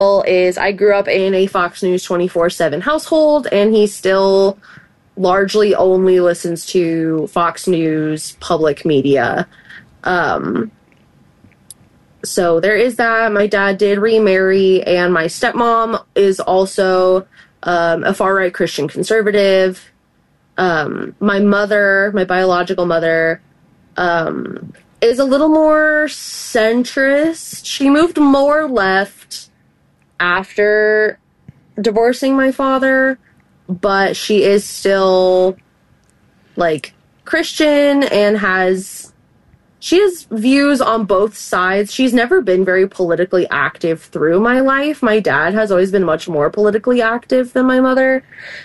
still is, I grew up in a Fox News 24/7 household, and he still largely only listens to Fox News public media. So there is that. My dad did remarry, and my stepmom is also a far-right Christian conservative. My mother, my biological mother, is a little more centrist. She moved more left after divorcing my father, but she is still, like, Christian and she has views on both sides. She's never been very politically active through my life. My dad has always been much more politically active than my mother.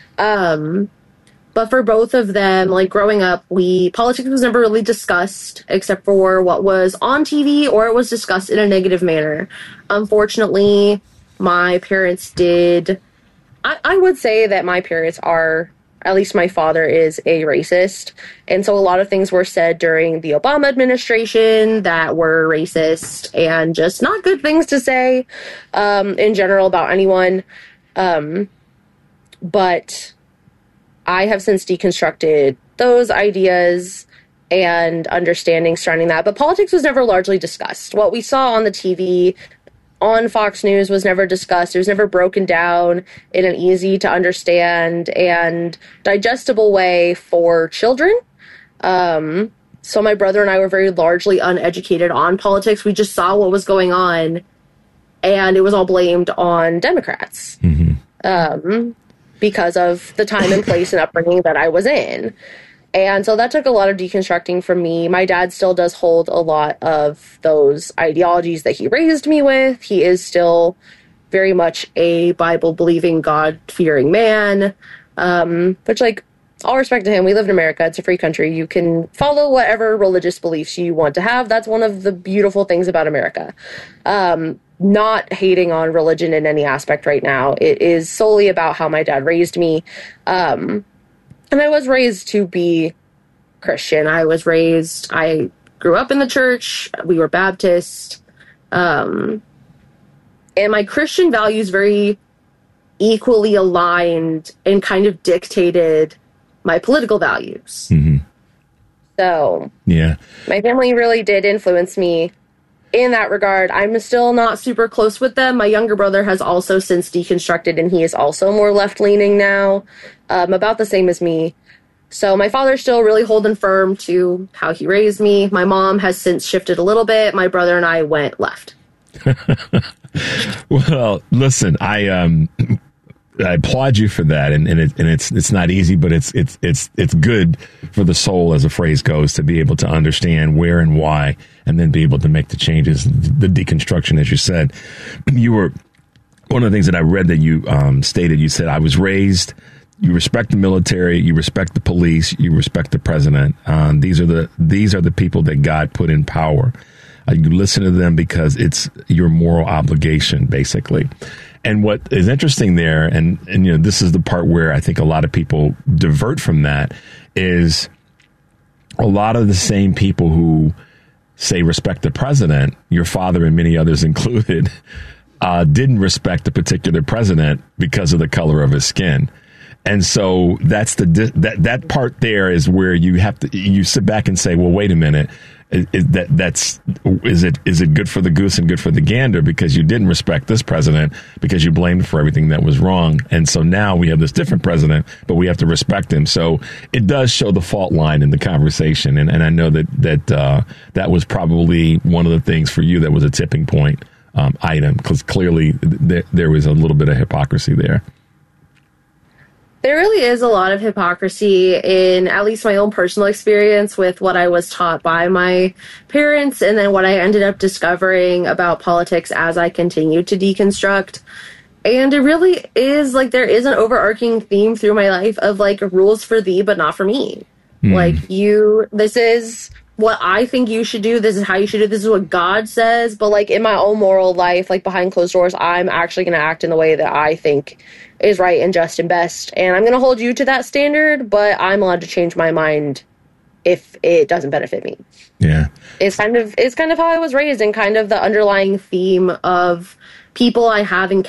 But for both of them, like, growing up, politics was never really discussed except for what was on TV, or it was discussed in a negative manner. Unfortunately, my parents did. I would say that my parents are, at least my father is, a racist. And so a lot of things were said during the Obama administration that were racist and just not good things to say in general about anyone. But I have since deconstructed those ideas and understanding surrounding that. But politics was never largely discussed. What we saw on the TV on Fox News was never discussed. It was never broken down in an easy to understand and digestible way for children. So my brother and I were very largely uneducated on politics. We just saw what was going on, and it was all blamed on Democrats. Because of the time and place and upbringing that I was in. And so that took a lot of deconstructing from me. My dad still does hold a lot of those ideologies that he raised me with. He is still very much a Bible-believing, God-fearing man. Which, like, all respect to him. We live in America. It's a free country. You can follow whatever religious beliefs you want to have. That's one of the beautiful things about America. Not hating on religion in any aspect right now. It is solely about how my dad raised me. And I was raised to be Christian. I grew up in the church. We were Baptist. And my Christian values very equally aligned and kind of dictated my political values. So yeah, my family really did influence me in that regard. I'm still not super close with them. My younger brother has also since deconstructed, and he is also more left-leaning now, about the same as me. So my father's still really holding firm to how he raised me. My mom has since shifted a little bit. My brother and I went left. Well, listen, I applaud you for that, and it's not easy, but it's good for the soul, as the phrase goes, to be able to understand where and why, and then be able to make the changes, the deconstruction, as you said. You were one of the things that I read that you stated. You said, "I was raised. You respect the military. You respect the police. You respect the president. These are the people that God put in power. You listen to them because it's your moral obligation, basically." And what is interesting there, and you know, this is the part where I think a lot of people divert from that, is a lot of the same people who say respect the president, your father and many others included, didn't respect the particular president because of the color of his skin. And so that's that part there is where you sit back and say, well, wait a minute. Is it good for the goose and good for the gander, because you didn't respect this president because you blamed him for everything that was wrong, and so now we have this different president, but we have to respect him. So it does show the fault line in the conversation, and I know that was probably one of the things for you that was a tipping point item, because clearly there was a little bit of hypocrisy there. There really is a lot of hypocrisy in at least my own personal experience with what I was taught by my parents, and then what I ended up discovering about politics as I continued to deconstruct. And it really is, like, there is an overarching theme through my life of, like, rules for thee, but not for me. Like, this is what I think you should do. This is how you should do. This is what God says. But, like, in my own moral life, like, behind closed doors, I'm actually going to act in the way that I think is right and just and best. And I'm going to hold you to that standard, but I'm allowed to change my mind if it doesn't benefit me. Yeah. It's kind of how I was raised, and kind of the underlying theme of people I have encountered